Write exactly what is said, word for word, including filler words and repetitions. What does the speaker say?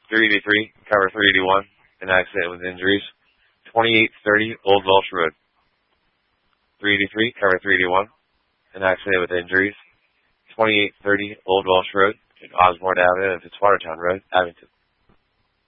three eighty-three, cover three eighty-one, an accident with injuries. twenty-eight thirty Old Welsh Road. three eighty-three, cover three eighty-one, an accident with injuries. twenty-eight thirty Old Welsh Road, Osborne Avenue and Fitzwatertown Road, Abington.